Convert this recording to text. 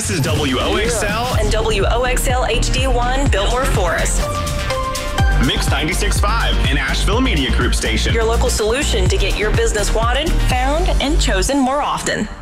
This is WOXL and WOXL HD1 Biltmore Forest. Mix 96.5, an Asheville Media Group station. Your local solution to get your business wanted, found, and chosen more often.